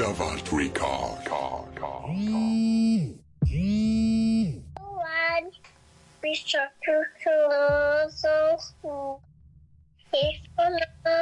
Love Record. One bishop to close so if